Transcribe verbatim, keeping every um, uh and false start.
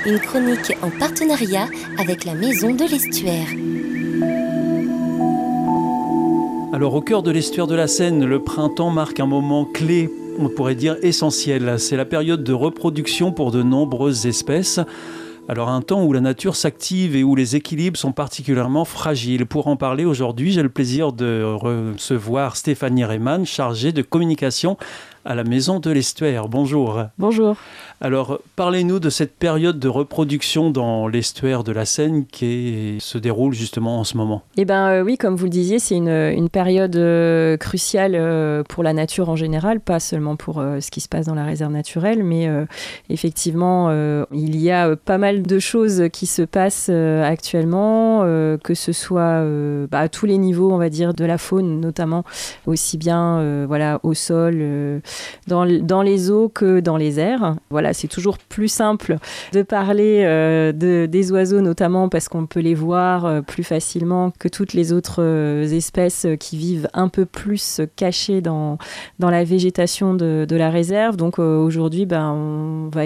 une chronique en partenariat avec la Maison de l'Estuaire. Alors, au cœur de l'estuaire de la Seine, le printemps marque un moment clé, on pourrait dire essentiel. C'est la période de reproduction pour de nombreuses espèces. Alors, un temps où la nature s'active et où les équilibres sont particulièrement fragiles. Pour en parler aujourd'hui, j'ai le plaisir de recevoir Stéphanie Rehmann, chargée de communication à la Maison de l'Estuaire. Bonjour. Bonjour. Alors, parlez-nous de cette période de reproduction dans l'estuaire de la Seine qui se déroule justement en ce moment. Eh bien euh, oui, comme vous le disiez, c'est une, une période euh, cruciale euh, pour la nature en général, pas seulement pour euh, ce qui se passe dans la réserve naturelle, mais euh, effectivement, euh, il y a euh, pas mal de choses qui se passent euh, actuellement, euh, que ce soit euh, bah, à tous les niveaux, on va dire, de la faune notamment, aussi bien euh, voilà, au sol, euh, dans, dans les eaux que dans les airs. Voilà, c'est toujours plus simple de parler euh, de, des oiseaux notamment parce qu'on peut les voir euh, plus facilement que toutes les autres euh, espèces qui vivent un peu plus cachées dans, dans la végétation de, de la réserve. Donc euh, aujourd'hui, ben, on va